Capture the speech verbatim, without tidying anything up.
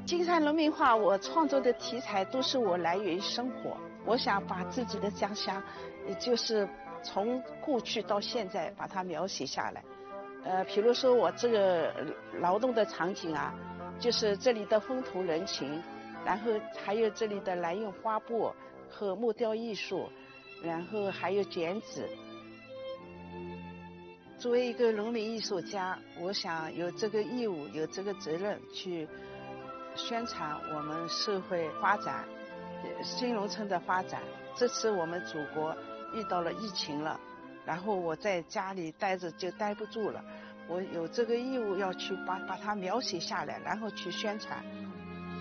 金山农民画，我创作的题材都是我来源于生活。我想把自己的家乡，也就是从过去到现在，把它描写下来。呃，比如说我这个劳动的场景啊，就是这里的风土人情，然后还有这里的兰用花布和木雕艺术，然后还有剪纸。作为一个农民艺术家，我想有这个义务，有这个责任去宣传我们社会发展，新农村的发展。这次我们祖国遇到了疫情了，然后我在家里待着就待不住了，我有这个义务要去把把它描写下来，然后去宣传。